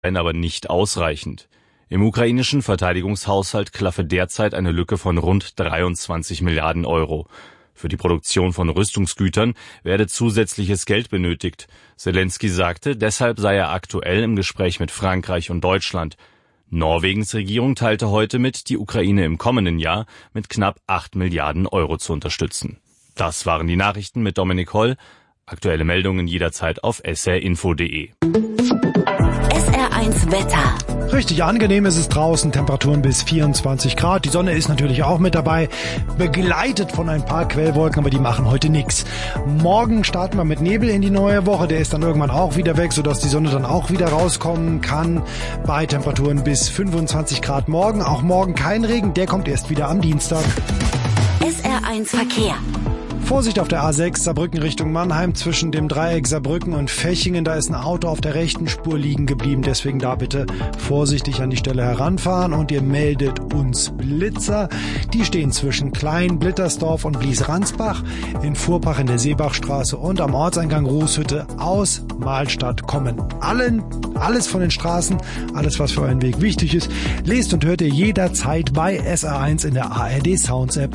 aber nicht ausreichend. Im ukrainischen Verteidigungshaushalt klaffe derzeit eine Lücke von rund 23 Milliarden Euro. Für die Produktion von Rüstungsgütern werde zusätzliches Geld benötigt. Selenskyj sagte, deshalb sei er aktuell im Gespräch mit Frankreich und Deutschland. Norwegens Regierung teilte heute mit, die Ukraine im kommenden Jahr mit knapp 8 Milliarden Euro zu unterstützen. Das waren die Nachrichten mit Dominik Holl. Aktuelle Meldungen jederzeit auf srinfo.de. SR1 Wetter. Richtig angenehm ist es draußen, Temperaturen bis 24 Grad. Die Sonne ist natürlich auch mit dabei, begleitet von ein paar Quellwolken, aber die machen heute nichts. Morgen starten wir mit Nebel in die neue Woche, der ist dann irgendwann auch wieder weg, sodass die Sonne dann auch wieder rauskommen kann bei Temperaturen bis 25 Grad morgen. Auch morgen kein Regen, der kommt erst wieder am Dienstag. SR1 Verkehr. Vorsicht auf der A6 Saarbrücken Richtung Mannheim zwischen dem Dreieck Saarbrücken und Fechingen. Da ist ein Auto auf der rechten Spur liegen geblieben. Deswegen da bitte vorsichtig an die Stelle heranfahren. Und ihr meldet uns Blitzer. Die stehen zwischen Klein-Blittersdorf und Blies-Ransbach, in Furbach in der Seebachstraße und am Ortseingang Rußhütte aus Mahlstadt kommen. Alles von den Straßen, alles was für euren Weg wichtig ist, lest und hört ihr jederzeit bei SR1 in der ARD Sounds App.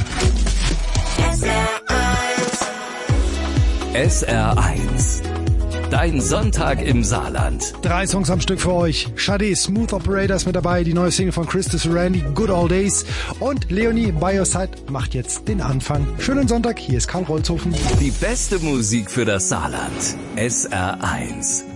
SR1. Dein Sonntag im Saarland. 3 Songs am Stück für euch. Sade, Smooth Operator ist mit dabei, die neue Single von Christus Randy, Good Old Days. Und Leonie by Your Side macht jetzt den Anfang. Schönen Sonntag, hier ist Karl Rolzhofen. Die beste Musik für das Saarland. SR1.